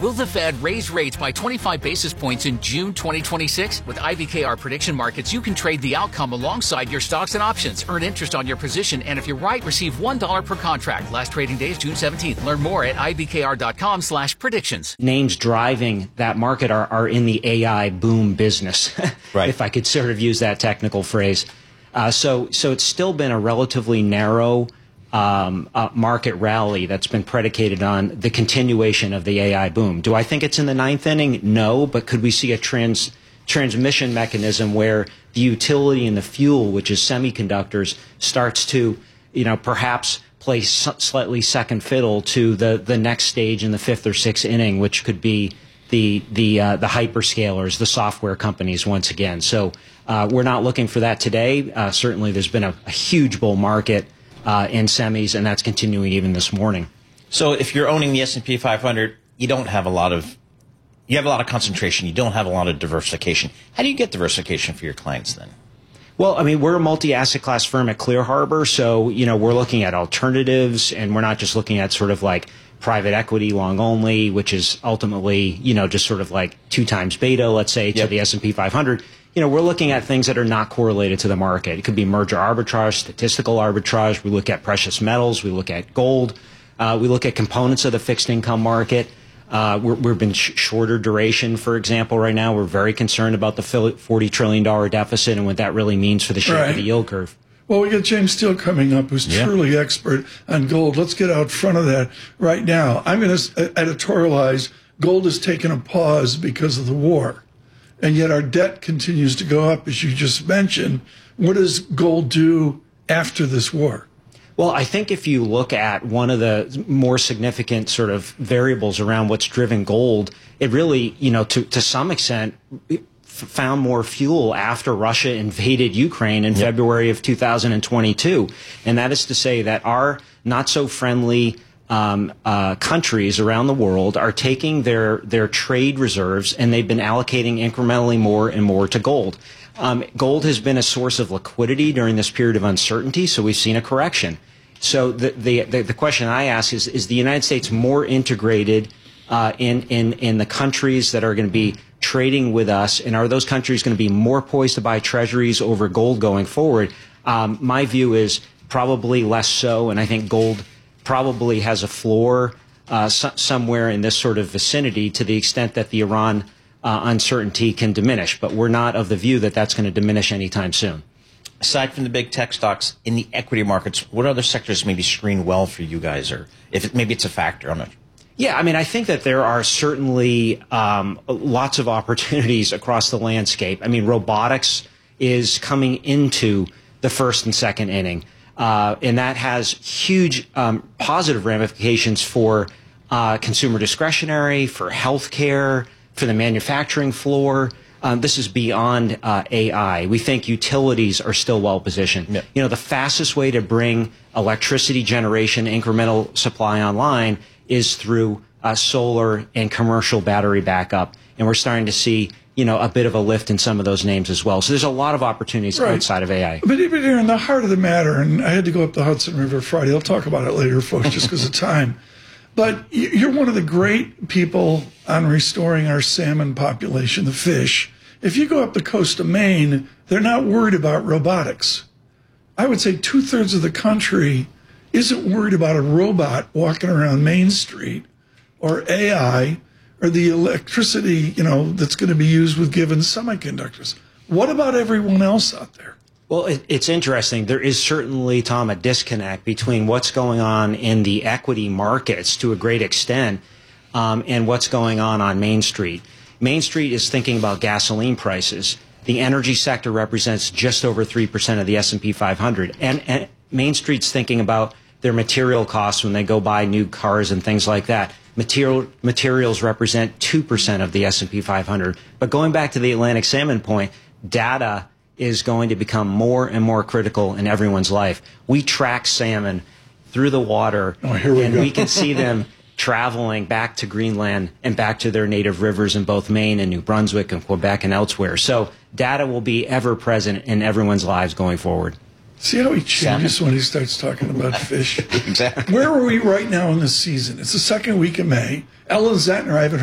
Will the Fed raise rates by 25 basis points in June 2026? With IBKR Prediction Markets, you can trade the outcome alongside your stocks and options. Earn interest on your position, and if you're right, receive $1 per contract. Last trading day is June 17th. Learn more at ibkr.com/predictions. Names driving that market are in the AI boom business, right, if I could sort of use that technical phrase. So it's still been a relatively narrow market rally that's been predicated on the continuation of the AI boom. Do I think it's in the ninth inning? No, but could we see a transmission mechanism where the utility and the fuel, which is semiconductors, starts to, perhaps play slightly second fiddle to the next stage in the fifth or sixth inning, which could be the hyperscalers, the software companies once again. So we're not looking for that today. Certainly there's been a huge bull market in semis, and that's continuing even this morning. So if you're owning the S&P 500, you have a lot of concentration. You don't have a lot of diversification. How do you get diversification for your clients then? Well, I mean, we're a multi-asset class firm at Clear Harbor, so, we're looking at alternatives, and we're not just looking at sort of like private equity long only, which is ultimately, just sort of like 2 times beta, let's say, to the S&P 500. We're looking at things that are not correlated to the market. It could be merger arbitrage, statistical arbitrage. We look at precious metals. We look at gold. We look at components of the fixed income market. We've been shorter duration, for example, right now. We're very concerned about the $40 trillion deficit and what that really means for the shape of the yield curve. Well, we got James Steele coming up, who's truly expert on gold. Let's get out front of that right now. I'm going to editorialize gold has taken a pause because of the war. And yet our debt continues to go up, as you just mentioned. What does gold do after this war? Well, I think if you look at one of the more significant sort of variables around what's driven gold, it really, to some extent, found more fuel after Russia invaded Ukraine in February of 2022. And that is to say that our not-so-friendly countries around the world are taking their trade reserves, and they've been allocating incrementally more and more to gold. Gold has been a source of liquidity during this period of uncertainty, so we've seen a correction. So the question I ask is the United States more integrated in the countries that are going to be trading with us, and are those countries going to be more poised to buy treasuries over gold going forward? My view is probably less so, and I think gold probably has a floor somewhere in this sort of vicinity to the extent that the Iran uncertainty can diminish. But we're not of the view that that's going to diminish anytime soon. Aside from the big tech stocks in the equity markets, what other sectors maybe screen well for you guys, or maybe it's a factor? I'm not. Yeah, I mean, I think that there are certainly lots of opportunities across the landscape. I mean, robotics is coming into the first and second inning. And that has huge positive ramifications for consumer discretionary, for healthcare, for the manufacturing floor. This is beyond AI. We think utilities are still well positioned. Yeah. The fastest way to bring electricity generation incremental supply online is through solar and commercial battery backup. And we're starting to see a bit of a lift in some of those names as well. So there's a lot of opportunities outside of AI. But here in the heart of the matter, and I had to go up the Hudson River Friday. I'll talk about it later, folks, just because of time. But you're one of the great people on restoring our salmon population, the fish. If you go up the coast of Maine, they're not worried about robotics. I would say 2/3 of the country isn't worried about a robot walking around Main Street, or AI, or the electricity, that's going to be used with given semiconductors. What about everyone else out there? Well, it's interesting. There is certainly, Tom, a disconnect between what's going on in the equity markets to a great extent and what's going on Main Street. Main Street is thinking about gasoline prices. The energy sector represents just over 3% of the S&P 500. And Main Street's thinking about their material costs when they go buy new cars and things like that. Materials represent 2% of the S&P 500. But going back to the Atlantic salmon point, data is going to become more and more critical in everyone's life. We track salmon through the water, and we can see them traveling back to Greenland and back to their native rivers in both Maine and New Brunswick and Quebec and elsewhere. So data will be ever present in everyone's lives going forward. See how he changes when he starts talking about fish? Exactly. Where are we right now in the season? It's the second week of May. Ellen Zentner, I haven't